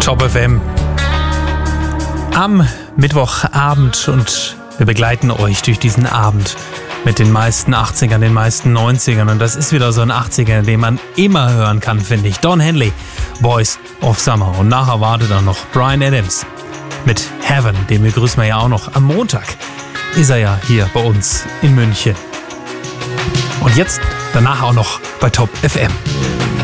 Top FM am Mittwochabend und wir begleiten euch durch diesen Abend mit den meisten 80ern, den meisten 90ern und das ist wieder so ein 80er, den man immer hören kann, finde ich. Don Henley, Boys of Summer und nachher wartet dann noch Bryan Adams mit Heaven, den begrüßen wir ja auch noch. Am Montag ist er ja hier bei uns in München. Und jetzt danach auch noch bei Top FM.